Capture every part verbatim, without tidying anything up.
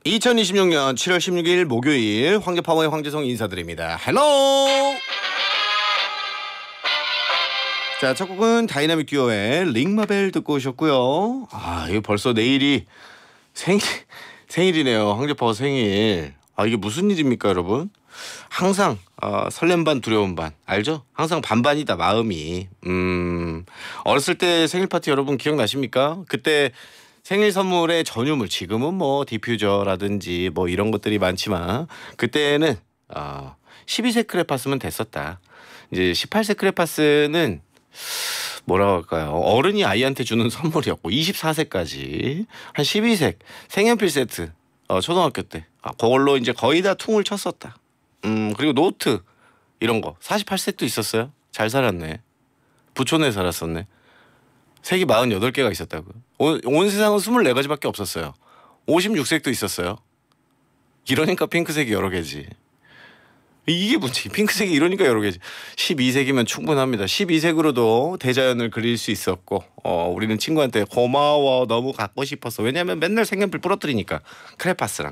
이천이십육 년 칠월 십육일 목요일 황제파워의 황재성 인사드립니다. 헬로. 자, 첫 곡은 다이나믹 듀오의 링마벨 듣고 오셨고요. 아, 이거 벌써 내일이 생일 생일이네요. 황제파워 생일. 아, 이게 무슨 일입니까, 여러분? 항상 어, 설렘 반 두려움 반 알죠? 항상 반반이다 마음이. 음, 어렸을 때 생일 파티 여러분 기억나십니까? 그때 생일 선물의 전유물, 지금은 뭐 디퓨저라든지 뭐 이런 것들이 많지만 그때는 어, 십이 색 크레파스면 됐었다. 이제 십팔 색 크레파스는 뭐라고 할까요? 어른이 아이한테 주는 선물이었고 이십사 색까지 한 십이 색 색연필 세트 어, 초등학교 때 아, 그걸로 이제 거의 다 퉁을 쳤었다. 음, 그리고 노트 이런 거 사십팔 색도 있었어요. 잘 살았네. 부촌에 살았었네. 색이 사십팔 개가 있었다고요. 온, 온 세상은 이십사 가지밖에 없었어요. 오십육 색도 있었어요. 이러니까 핑크색이 여러 개지. 이게 문제. 핑크색이 이러니까 여러 개지. 십이 색이면 충분합니다. 십이 색으로도 대자연을 그릴 수 있었고 어, 우리는 친구한테 고마워 너무 갖고 싶었어. 왜냐하면 맨날 색연필 부러뜨리니까. 크레파스랑.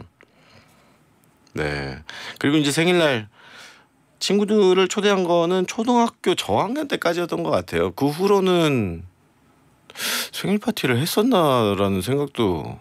네. 그리고 이제 생일날 친구들을 초대한 거는 초등학교 저학년 때까지였던 것 같아요. 그 후로는 생일 파티를 했었나라는 생각도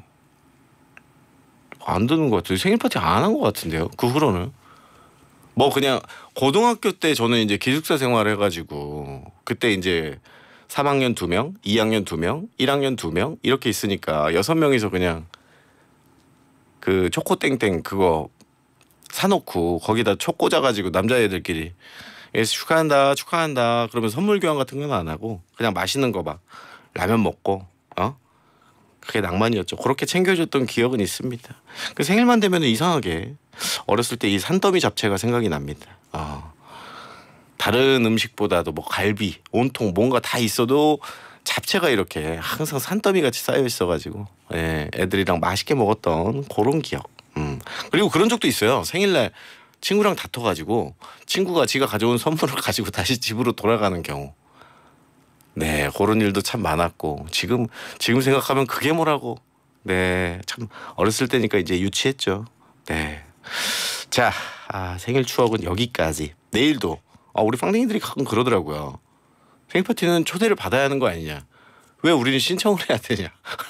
안 드는 것 같아요. 생일 파티 안 한 것 같은데요. 그 후로는. 뭐 그냥 고등학교 때 저는 이제 기숙사 생활을 해가지고 그때 이제 삼 학년 두 명, 이 학년 두 명, 일 학년 두 명 이렇게 있으니까 여섯 명이서 그냥 그 초코땡땡 그거 사놓고 거기다 초 꽂아가지고 남자애들끼리 축하한다 축하한다 그러면 선물 교환 같은 건 안 하고 그냥 맛있는 거 막 라면 먹고 어 그게 낭만이었죠. 그렇게 챙겨줬던 기억은 있습니다. 그 생일만 되면 이상하게 어렸을 때 이 산더미 잡채가 생각이 납니다. 어. 다른 음식보다도 뭐 갈비, 온통 뭔가 다 있어도 잡채가 이렇게 항상 산더미 같이 쌓여 있어가지고 예, 애들이랑 맛있게 먹었던 그런 기억. 음. 그리고 그런 적도 있어요. 생일날 친구랑 다퉈가지고 친구가 지가 가져온 선물을 가지고 다시 집으로 돌아가는 경우. 네, 그런 일도 참 많았고 지금 지금 생각하면 그게 뭐라고. 네, 참 어렸을 때니까 이제 유치했죠. 네, 자, 아, 생일 추억은 여기까지. 내일도 아, 우리 빵댕이들이 가끔 그러더라고요. 생일 파티는 초대를 받아야 하는 거 아니냐? 왜 우리는 신청을 해야 되냐?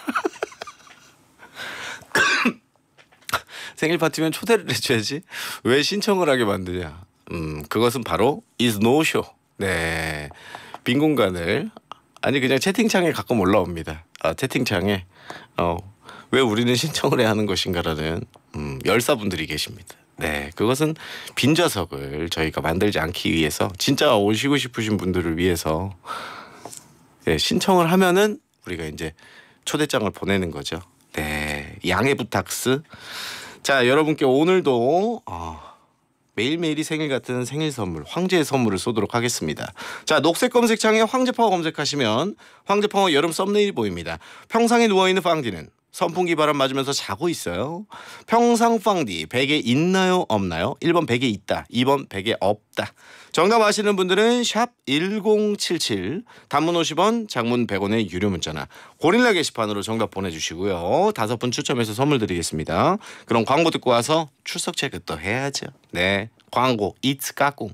생일 파티면 초대를 해줘야지 왜 신청을 하게 만드냐. 음, 그것은 바로 is no show. 네, 빈 공간을 아니 그냥 채팅창에 가끔 올라옵니다. 아, 채팅창에 어, 왜 우리는 신청을 해야 하는 것인가라는 음, 열사분들이 계십니다. 네, 그것은 빈 좌석을 저희가 만들지 않기 위해서 진짜 오시고 싶으신 분들을 위해서 네, 신청을 하면은 우리가 이제 초대장을 보내는 거죠. 네, 양해 부탁스. 자, 여러분께 오늘도 어, 매일매일이 생일 같은 생일 선물, 황제의 선물을 쏘도록 하겠습니다. 자, 녹색 검색창에 황제파워 검색하시면 황제파워 여름 썸네일이 보입니다. 평상에 누워있는 빵디는 선풍기 바람 맞으면서 자고 있어요. 평상 빵디 베개 있나요 없나요? 일 번 베개 있다, 이 번 베개 없다. 정답 아시는 분들은 샵 일공칠칠 단문 오십 원 장문 백 원의 유료 문자나 고릴라 게시판으로 정답 보내주시고요. 다섯 분 추첨해서 선물 드리겠습니다. 그럼 광고 듣고 와서 출석 체크 또 해야죠. 네, 광고 이츠 까꿍.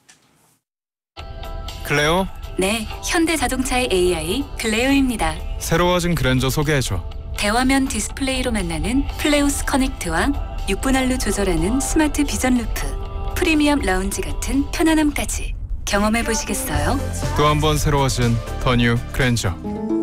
클레오? 네, 현대자동차의 에이아이 클레오입니다. 새로워진 그랜저 소개해줘. 대화면 디스플레이로 만나는 플레우스 커넥트와 육 분할로 조절하는 스마트 비전 루프, 프리미엄 라운지 같은 편안함까지 경험해 보시겠어요? 또 한 번 새로워진 더 뉴 그랜저.